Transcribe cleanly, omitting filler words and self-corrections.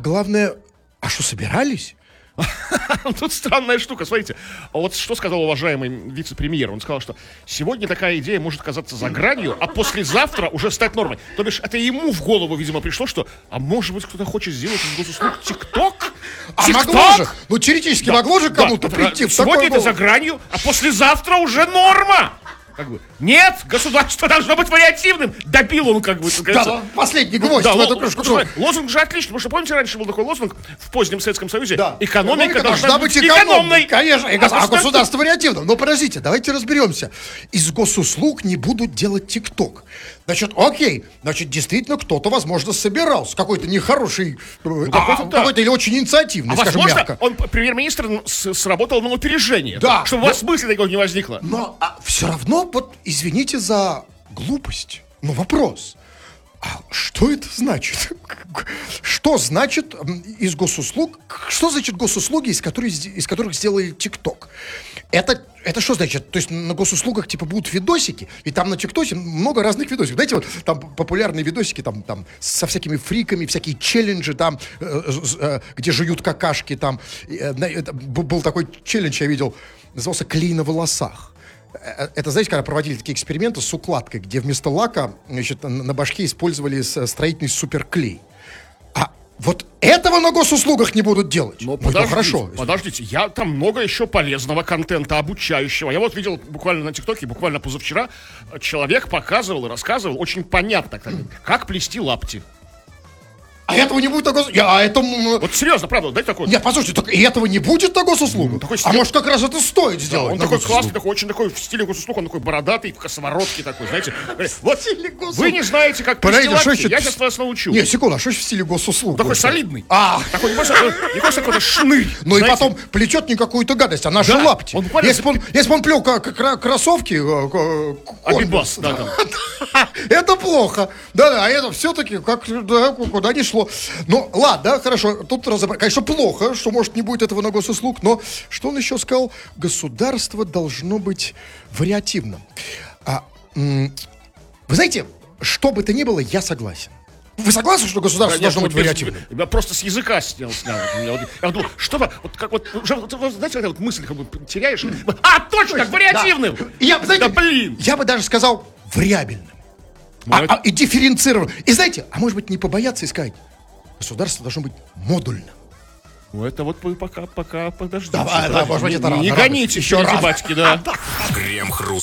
главное, а что, собирались? Тут странная штука, смотрите. Вот что сказал уважаемый вице-премьер. Он сказал, что сегодня такая идея может казаться за гранью, а послезавтра уже стать нормой. То бишь, это ему в голову, видимо, пришло, что, а может быть, кто-то хочет сделать из госуслуг ТикТок? А могло же, ну теоретически могло же кому-то прийти в сегодня такой это за гранью, а послезавтра уже норма. Как бы, нет, государство должно быть вариативным. Добил он, как бы. Да, последний гвоздь в эту кружку. Лозунг же отличный, потому что, помните, раньше был такой лозунг в позднем Советском Союзе? Да. Экономика должна быть экономной. Конечно, а государство вариативным. Но подождите, давайте разберемся. Из госуслуг не будут делать ТикТок. Значит, окей, значит, действительно кто-то, возможно, собирался. Какой-то нехороший, какой-то или очень инициативный, скажем мягко. Он, премьер-министр, сработал на опережение. Да. Чтобы у вас мысли такого не возникло. Но все равно, вот, извините за глупость, но вопрос. А что это значит? Что значит из госуслуг? Что значит госуслуги, из которых сделали ТикТок? Это что значит? То есть на госуслугах типа будут видосики, и там на ТикТоке много разных видосиков. Знаете, вот там популярные видосики там со всякими фриками, всякие челленджи там, где жуют какашки там. Был такой челлендж, я видел, назывался «Клей на волосах». Это, знаете, когда проводили такие эксперименты с укладкой, где вместо лака, значит, на башке использовали строительный суперклей. А вот этого на госуслугах не будут делать. Но подождите, я там много еще полезного контента, обучающего. Я вот видел буквально на ТикТоке, буквально позавчера, человек показывал и рассказывал очень понятно, как плести лапти. А этого не будет на госуслугах. Вот серьезно, правда, дайте такой. Нет, послушайте, так и этого не будет на госуслугах. А может, как раз это стоит сделать? Он такой классный, такой, очень такой в стиле госуслуг, он такой бородатый, в косоворотке такой, знаете. Вот вы не знаете, как плести лапти, я сейчас вас научу. Не, секунду, а что в стиле госуслуг? Такой солидный. Такой не просто какой-то шнырь. Ну и потом плетет не какую-то гадость, она же лапти. Если бы он плел кроссовки, Абибас, да, там. Это плохо. Да, а это все-таки куда ни шло. Ну, ладно, хорошо, тут разобрать. Конечно, плохо, что, может, не будет этого на госуслуг, но что он еще сказал? Государство должно быть вариативным. Вы знаете, что бы то ни было, я согласен. Вы согласны, что государство должно быть вариативным? Я просто с языка снял. Я думал, что-то, вот как вот, знаете, когда вот мысль как бы теряешь. Точно, вариативным! Да, блин! Я бы даже сказал вариабельным. И дифференцированным. И знаете, а может быть, не побояться и сказать, государство должно быть модульным. Ну, это вот вы пока подождите. Да, может быть, это рано. Не гоните еще, батьки, да. Крем-хруст.